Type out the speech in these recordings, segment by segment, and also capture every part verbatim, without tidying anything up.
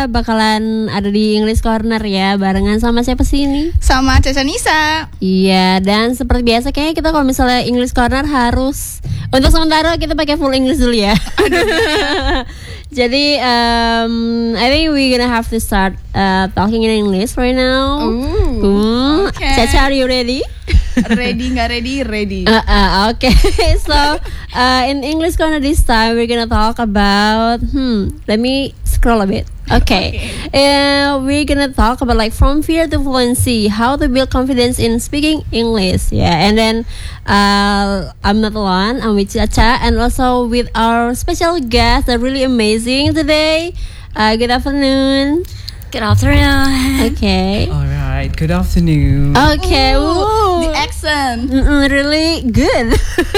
kita bakalan ada di English Corner ya, barengan sama siapa sih ini? Sama Caca Nisa. Iya, dan seperti biasa kayaknya kita kalau misalnya English Corner harus untuk sementara kita pakai full English dulu ya. Jadi, um, I think we're gonna have to start uh, talking in English right now. Ooh, Ooh. okay. Caca, are you ready? Ready nggak ready? Ready. Uh, uh, okay, so uh, in English Corner this time we're gonna talk about. Hmm, let me scroll a bit. Okay, okay. Uh, we're gonna talk about like from fear to fluency, how to build confidence in speaking English. Yeah, and then uh, I'm not alone. I'm with Caca, and also with our special guest. They're really amazing today. Uh, good afternoon. Good afternoon. Okay. All right. Good afternoon. Okay. Ooh, Ooh. the accent. Mm-mm, really good.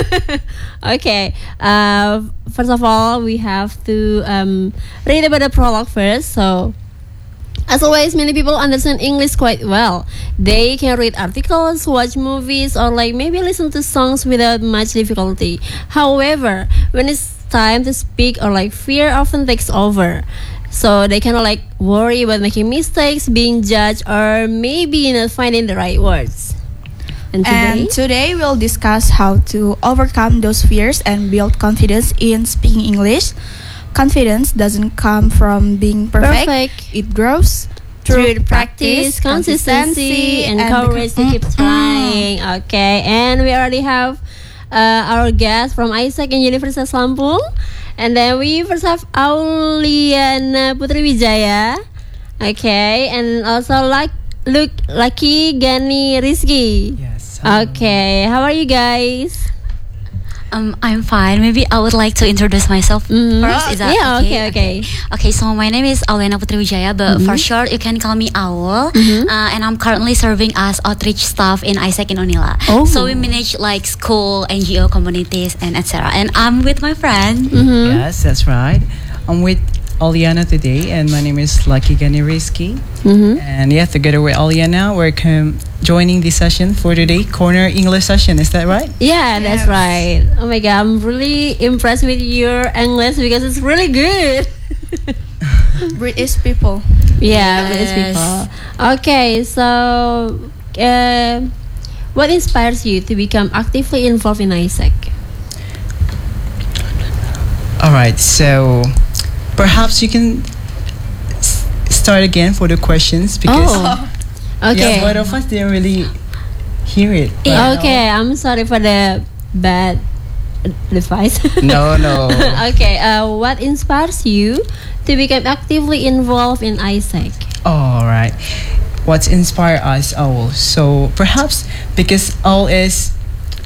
Okay. Uh, first of all, we have to um, read about the prologue first. So, as always, many people understand English quite well. They can read articles, watch movies, or like maybe listen to songs without much difficulty. However, when it's time to speak, or like fear often takes over. So they kind of like worry about making mistakes, being judged, or maybe not finding the right words. And today, And today we'll discuss how to overcome those fears and build confidence in speaking English. Confidence doesn't come from being perfect. perfect It grows through practice, consistency, and courage to keep trying. Okay, and we already have uh, our guest from Isaac in Universitas Lampung. And then we first have Auliana Putri Wijaya. Okay, and also like Luke Lucky Gani Rizky. Yes. hello. Okay, how are you guys? Um, I'm fine. Maybe I would like to introduce myself Mhm. first. Is that Yeah, okay, okay. Okay, so my name is Auliana Putri Wijaya, but Mhm. for short you can call me Aul. Mhm. Uh, and I'm currently serving as outreach staff in Isaac in Unila. Oh. So we manage like school, N G O communities, and et cetera. And I'm with my friend. Mhm. Yes, that's right. I'm with Oliana today, and my name is Lucky Gani Rizky. Mhm. And yeah, together with Oliana, we're com- joining this session for today, Corner English session. Is that right? Yeah, that's Yes. right. Oh my god, I'm really impressed with your English because it's really good. British people. Yeah, British Yes. people. Okay, so uh, what inspires you to become actively involved in Isaac? All right. So perhaps you can s- start again for the questions because Oh, okay. yeah, both of us didn't really hear it. right now. Okay, I'm sorry for the bad advice. No, no. Okay, uh, what inspires you to become actively involved in Isaac? All right. What's inspired us, Owl? So perhaps because Owl is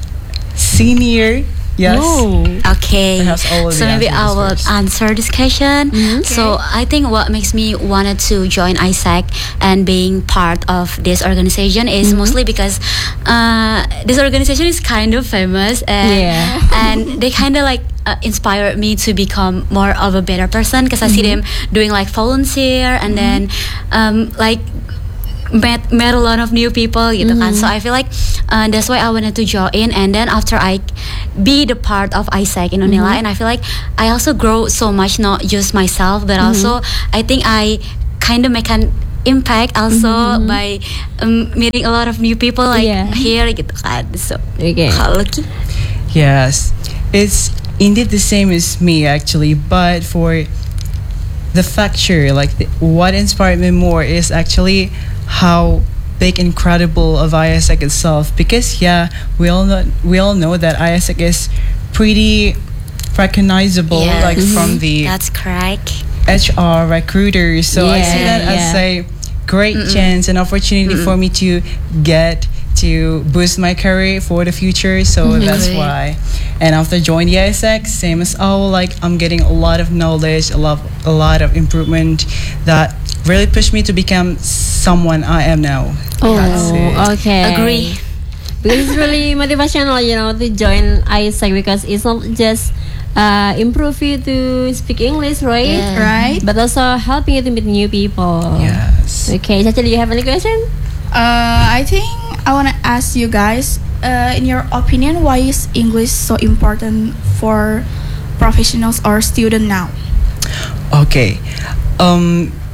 senior. Yes. Oh. Okay. Perhaps I will So be maybe I answering will this first. answer this question. Mhm. So I think what makes me wanted to join Isaac and being part of this organization is Mhm. mostly because uh, this organization is kind of famous and Yeah. and they kind of like uh, inspired me to become more of a better person because I see them doing like volunteer and then um, like met met a lot of new people gitu kan. So I feel like uh, that's why I wanted to join, and then after I be the part of Isaac in Unila, and I feel like I also grow so much, not just myself but also I think I kind of make an impact also by um, meeting a lot of new people like Yeah. here gitu kan. So Okay. kalau Ki? Yes, it's indeed the same as me actually, but for the factor, like the, what inspired me more is actually how big, incredible of Isaac itself. Because yeah, we all know we all know that Isaac is pretty recognizable, Yes. like from the That's correct. H R recruiters. So I see Yeah, that as yeah. a great chance and opportunity for me to get to boost my career for the future. So that's Great. why. And after joining the Isaac, same as Owl, like I'm getting a lot of knowledge, a lot, a lot of improvement that really pushed me to become someone I am now. Oh, That's it. okay. Agree. Because it's really motivational, you know, to join Isaac because it's not just uh, improve you to speak English, right? Yeah. Right? But also helping you to meet new people. Yes. Okay, Caca, do you have any question? Uh, I think I want to ask you guys, uh, in your opinion, why is English so important for professionals or student now? Okay. Um,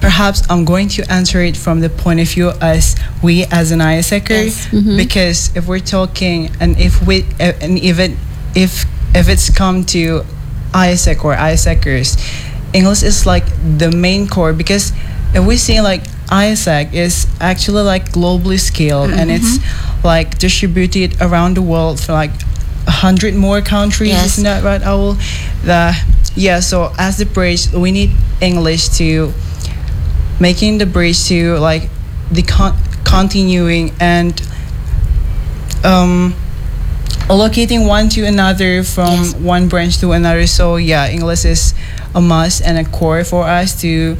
perhaps I'm going to answer it from the point of view as we as an I S E C-er, Yes. because if we're talking and if we uh, and even if if it's come to I S E C or I S E C-ers, English is like the main core, because if we see like I S E C is actually like globally scaled and it's like distributed around the world for like a hundred more countries. Yes. Isn't that right, Owl? The yeah. So as the bridge, we need English to making the bridge to like the con- continuing and um allocating one to another from Yes. one branch to another. So yeah, English is a must and a core for us to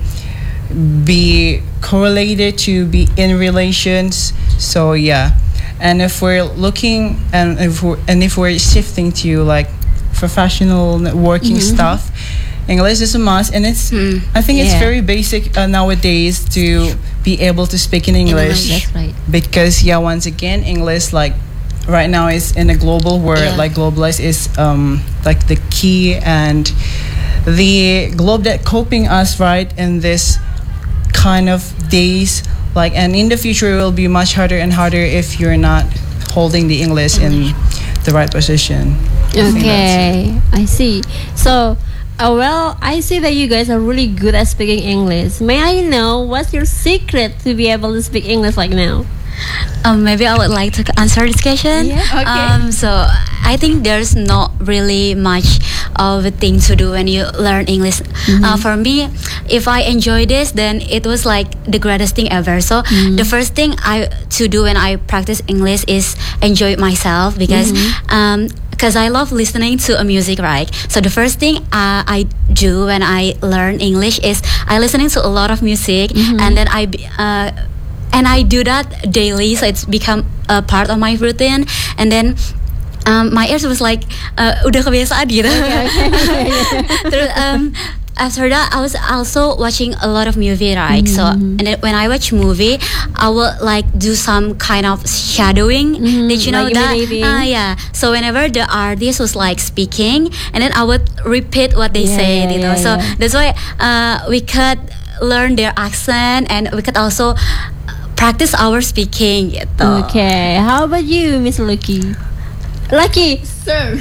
be correlated, to be in relations. So yeah, and if we're looking and if we're and if we're shifting to like professional working stuff, English is a must, and it's I think it's Yeah. very basic uh, nowadays to be able to speak in English. That's right. Because yeah, once again, English like right now is in a global world. Yeah. Like globalized is um like the key and the globe that coping us right in this kind of days, like, and in the future it will be much harder and harder if you're not holding the English in the right position. I think that's it. Okay, I see. So, uh, well, I see that you guys are really good at speaking English. May I know what's your secret to be able to speak English like now? Um, maybe I would like to answer this question. Yeah, okay. Um, so I think there's not really much of a thing to do when you learn English. Uh, for me, if I enjoy this, then it was like the greatest thing ever. So the first thing I to do when I practice English is enjoy it myself, because um, because I love listening to a music, right? So the first thing uh, I do when I learn English is I listening to a lot of music, and then I be- uh, and I do that daily, so it's become a part of my routine. And then um, my ears was like uh, udah kebiasaan gitu. Terus, um, after that, I was also watching a lot of movie, right? So and then when I watch movie, I will like do some kind of shadowing. Did you know like that? imitating. Ah, yeah. So whenever the artist was like speaking, and then I would repeat what they Yeah, said, yeah, you know. yeah, so yeah. that's why uh, we could learn their accent, and we could also practice our speaking gitu. Okay, how about you, Miss Lucky? Lucky, sir.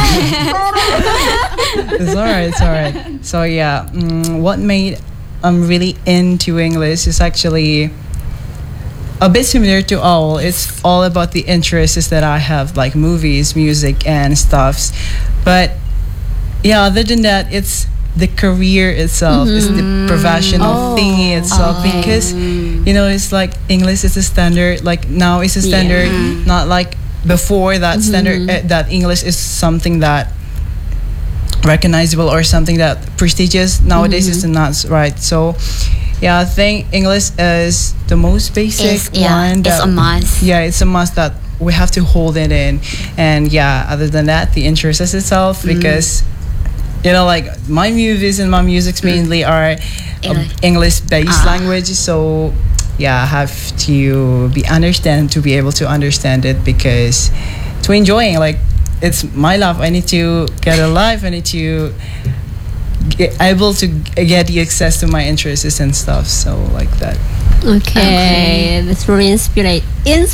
It's alright, it's alright. So yeah, mm, what made I'm really into English is actually a bit similar to all. It's all about the interests that I have, like movies, music, and stuffs. But yeah, other than that, it's the career itself, it's the professional Oh, thingy itself. okay. Because you know, it's like English is a standard. Like now, it's a standard, not like before that standard. Uh, that English is something that recognizable or something that prestigious. Nowadays it's not, right? So yeah, I think English is the most basic It's, yeah, one. it's that- a must. Yeah, it's a must that we have to hold it in. And yeah, other than that, the interest is itself, because you know, like my movies and my music mainly are English. English based Ah. language. So yeah, I have to be understand to be able to understand it, because to enjoying, like, it's my life. I need to get a life. I need to get able to get the access to my interests and stuff. So like that. Okay, that's really inspira-